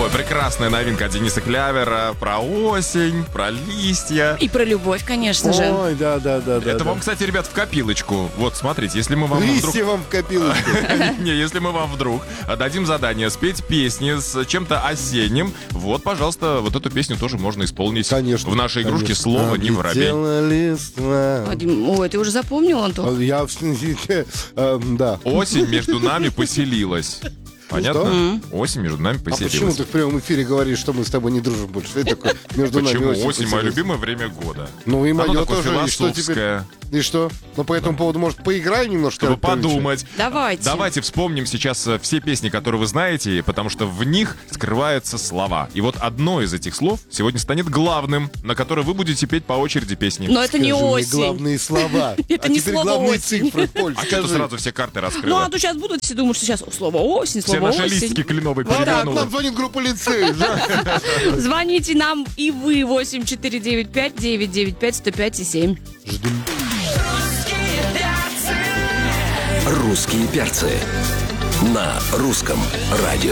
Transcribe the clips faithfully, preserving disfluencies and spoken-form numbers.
Ой, прекрасная новинка от Дениса Клявера про осень, про листья. И про любовь, конечно же. Ой, да, да, да. Это да, вам, да. кстати, ребят, в копилочку. Вот, смотрите, если мы вам Листья вдруг... вам в копилочку. Не, если мы вам вдруг дадим задание спеть песни с чем-то осенним, вот, пожалуйста, вот эту песню тоже можно исполнить. Конечно. В нашей игрушке конечно. «Слово не воробей». Облетела листва. Вадим, ой, ты уже запомнил, Антон? Я, э, да. Осень между нами поселилась. Понятно? Что? Осень между нами А почему поселилась. ты в прямом эфире говоришь, что мы с тобой не дружим больше? Что это такое? Между нами Почему? осень Осень мое поселилась. любимое время года. Ну и Оно мое такое тоже. И что теперь? философское. И что? Ну по этому поводу, может, поиграем немножко? Чтобы Анатольевич? подумать. Давайте. Давайте вспомним сейчас э, все песни, которые вы знаете, потому что в них скрываются слова. И вот одно из этих слов сегодня станет главным, на которое вы будете петь по очереди песни. Но это не Скажи мне осень. главные слова. Это А не теперь слово главные осень. цифры, Поль, А что ты скажи. сразу все карты Ну, а раскрыла? то сейчас будут все думать, что сейчас слово осень, Все слово наши осень. листики кленовые Ладно, к перевернула. нам звонит группа лицей. Звоните нам и вы восемь четыре девять пять девять девять пять сто пять и семь. Ждем. «Русские перцы» на русском радио.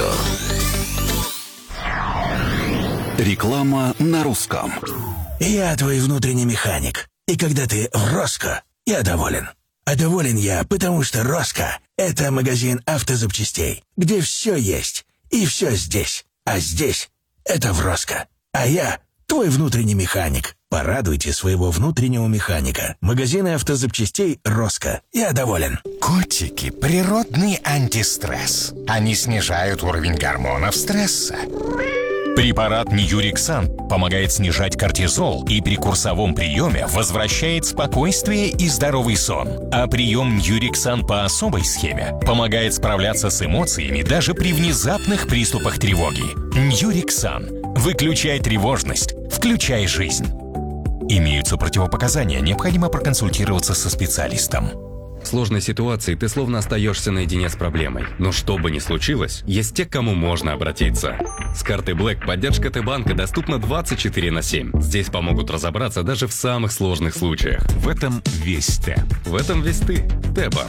Реклама на русском. Я твой внутренний механик. И когда ты в Роско, я доволен. А доволен я, потому что Роско – это магазин автозапчастей, где все есть и все здесь. А здесь – это в Роско. А я твой внутренний механик. Порадуйте своего внутреннего механика. Магазины автозапчастей «Роско». Я доволен. Котики – природный антистресс. Они снижают уровень гормонов стресса. Препарат Ньюриксан помогает снижать кортизол и при курсовом приеме возвращает спокойствие и здоровый сон. А прием Ньюриксан по особой схеме помогает справляться с эмоциями даже при внезапных приступах тревоги. Ньюриксан. Выключай тревожность, включай жизнь. Имеются противопоказания, необходимо проконсультироваться со специалистом. В сложной ситуации ты словно остаешься наедине с проблемой. Но что бы ни случилось, есть те, к кому можно обратиться. С карты Black поддержка Т-банка доступна двадцать четыре на семь. Здесь помогут разобраться даже в самых сложных случаях. В этом весь Т. В этом весь ты. Т-банк.